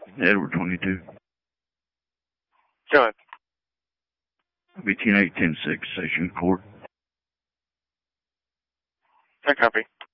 Edward 22. Go ahead. Be 10-8-10-6, Station Court. I copy.